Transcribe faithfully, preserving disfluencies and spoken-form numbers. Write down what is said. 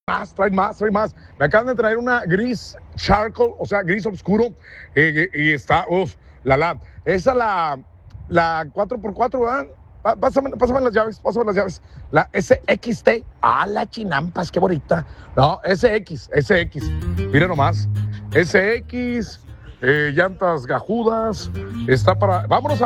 más, trae más, trae más. Me acaban de traer una gris charcoal, o sea, gris oscuro, eh, y está, uff, la la. Esa la, la cuatro por cuatro, ¿verdad? Pásame, pásame las llaves, pásame las llaves. La S X T, ah, la chinampas, qué bonita. No, S X, S X, mira nomás. S X, eh, llantas gajudas, está para, vámonos a